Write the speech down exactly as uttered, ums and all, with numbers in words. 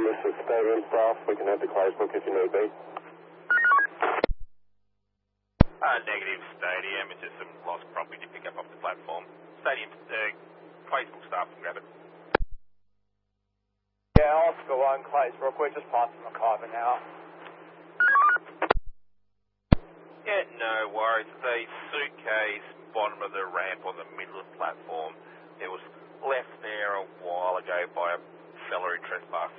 this is stadium staff. We can have the closed book if you need be. Uh, negative stadium. It's just some lost property to pick up off the platform. Stadium, uh, closed book staff can grab it. Yeah, Oscar one, closed book. We're just passing McIver now. Yeah, no worries. The suitcase, bottom of the ramp on the middle of the platform. It was left there a while ago by a fella who trespassed